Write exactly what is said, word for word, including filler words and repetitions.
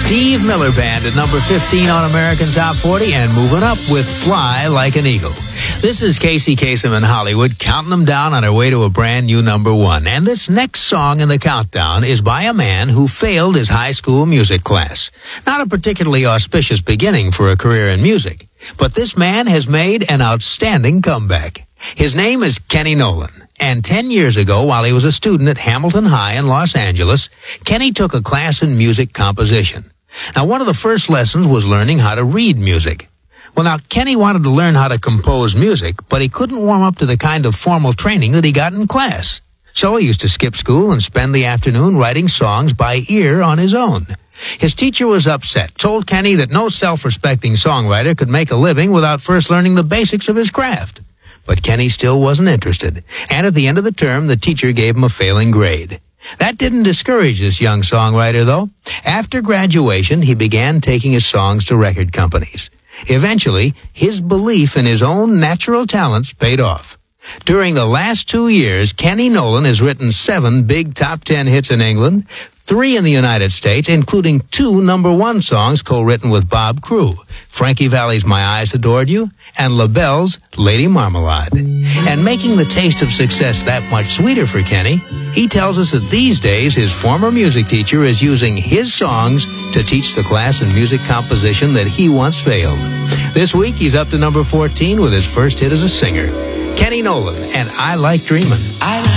Steve Miller Band at number fifteen on American Top forty and moving up with Fly Like an Eagle. This is Casey Kasem in Hollywood, counting them down on her way to a brand new number one. And this next song in the countdown is by a man who failed his high school music class. Not a particularly auspicious beginning for a career in music, but this man has made an outstanding comeback. His name is Kenny Nolan. And ten years ago, while he was a student at Hamilton High in Los Angeles, Kenny took a class in music composition. Now, one of the first lessons was learning how to read music. Well, now, Kenny wanted to learn how to compose music, but he couldn't warm up to the kind of formal training that he got in class. So he used to skip school and spend the afternoon writing songs by ear on his own. His teacher was upset, told Kenny that no self-respecting songwriter could make a living without first learning the basics of his craft. But Kenny still wasn't interested, and at the end of the term, the teacher gave him a failing grade. That didn't discourage this young songwriter, though. After graduation, he began taking his songs to record companies. Eventually, his belief in his own natural talents paid off. During the last two years, Kenny Nolan has written seven big top ten hits in England, three in the United States, including two number one songs co-written with Bob Crewe, Frankie Valli's My Eyes Adored You, and LaBelle's Lady Marmalade. And making the taste of success that much sweeter for Kenny, he tells us that these days his former music teacher is using his songs to teach the class in music composition that he once failed. This week, he's up to number fourteen with his first hit as a singer. Kenny Nolan and I Like Dreamin'. I like